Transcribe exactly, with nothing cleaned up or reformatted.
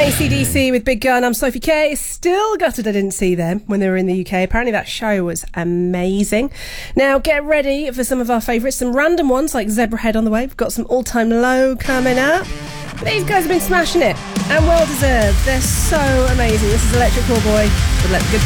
A C D C with Big Gun. I'm Sophie K. Still gutted I didn't see them when they were in the U K. Apparently that show was amazing. Now get ready for some of our favourites. Some random ones like Zebrahead on the way. We've got some all-time low coming up. But these guys have been smashing it. And well deserved. They're so amazing. This is Electric Callboy with Let the Good